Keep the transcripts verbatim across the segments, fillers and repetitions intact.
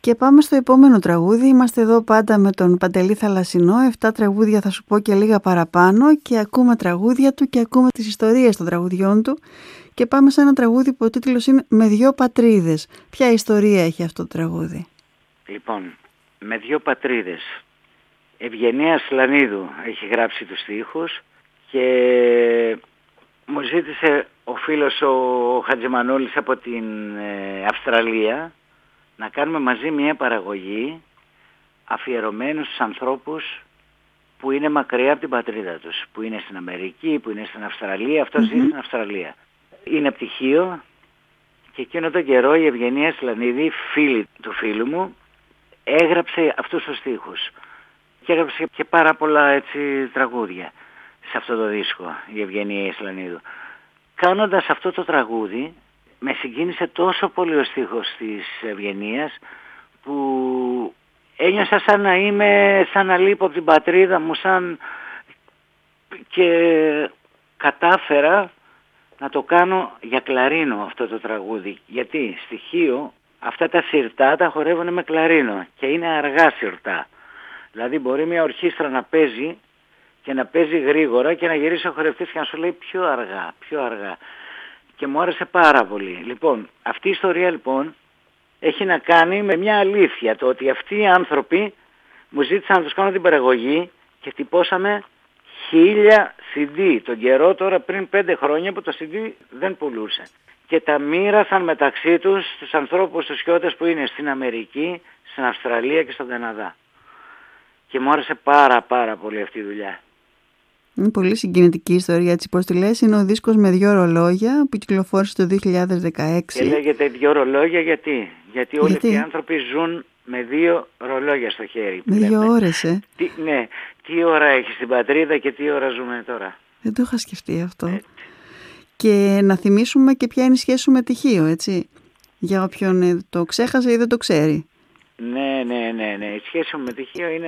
Και πάμε στο επόμενο τραγούδι. Είμαστε εδώ πάντα με τον Παντελή Θαλασσινό. Εφτά τραγούδια θα σου πω και λίγα παραπάνω και ακούμε τραγούδια του και ακούμε τις ιστορίες των τραγουδιών του. Και πάμε σε ένα τραγούδι που ο τίτλος είναι «Με δυο πατρίδες». Ποια ιστορία έχει αυτό το τραγούδι? Λοιπόν, «Με δυο πατρίδες». Ευγενία Σλανίδου έχει γράψει τους στίχους και μου ζήτησε ο φίλος ο Χατζημανόλης από την ε, Αυστραλία να κάνουμε μαζί μια παραγωγή αφιερωμένους στους ανθρώπους που είναι μακριά από την πατρίδα τους, που είναι στην Αμερική, που είναι στην Αυστραλία. Αυτός mm-hmm. ζει στην Αυστραλία. Είναι πτυχίο και εκείνο τον καιρό η Ευγενία Σλανίδη, φίλη του φίλου μου, έγραψε αυτούς τους στίχους και έγραψε και πάρα πολλά έτσι τραγούδια σε αυτό το δίσκο, η Ευγενία Σλανίδου. Κάνοντας αυτό το τραγούδι με συγκίνησε τόσο πολύ ο στίχος της Ευγενίας που ένιωσα σαν να είμαι, σαν να λείπω από την πατρίδα μου, σαν και κατάφερα να το κάνω για κλαρίνο αυτό το τραγούδι. Γιατί στοιχείο αυτά τα σιρτά τα χορεύουν με κλαρίνο και είναι αργά σιρτά. Δηλαδή μπορεί μια ορχήστρα να παίζει και να παίζει γρήγορα και να γυρίσει ο χορευτής και να σου λέει πιο αργά, πιο αργά. Και μου άρεσε πάρα πολύ. Λοιπόν, αυτή η ιστορία λοιπόν έχει να κάνει με μια αλήθεια. Το ότι αυτοί οι άνθρωποι μου ζήτησαν να τους κάνω την παραγωγή και τυπώσαμε χίλια σι ντι. Τον καιρό τώρα πριν πέντε χρόνια που το σι ντι δεν πουλούσε. Και τα μοίρασαν μεταξύ τους στους ανθρώπους, τους χιώτες που είναι στην Αμερική, στην Αυστραλία και στον Καναδά. Και μου άρεσε πάρα πάρα πολύ αυτή η δουλειά. Είναι πολύ συγκινητική ιστορία, έτσι πώς τη λες. Είναι ο δίσκος «Με δυο ρολόγια» που κυκλοφόρησε το δύο χιλιάδες δεκαέξι. Και λέγεται «Δυο ρολόγια» γιατί. Γιατί όλοι γιατί? Αυτοί οι άνθρωποι ζουν με δύο ρολόγια στο χέρι. Με δύο ώρες, ε. Τι, ναι, τι ώρα έχει στην πατρίδα και τι ώρα ζούμε τώρα. Δεν το είχα σκεφτεί αυτό. Έτσι. Και να θυμίσουμε και ποια είναι η σχέση σου με τυχείο, έτσι. Για όποιον το ξέχασε ή δεν το ξέρει. Ναι, ναι, ναι, ναι. Η σχέση μου με τυχείο είναι...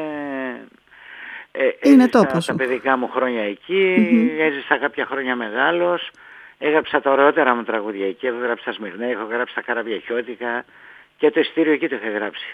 Ε, είναι τόπος. Τα παιδικά μου χρόνια εκεί, mm-hmm. έζησα κάποια χρόνια μεγάλος, έγραψα τα ωραιότερα μου τραγούδια εκεί, έχω γράψει τα Σμυρνέ, έχω γράψει τα Καραβιαχιώτικα και το ειστήριο εκεί το είχα γράψει.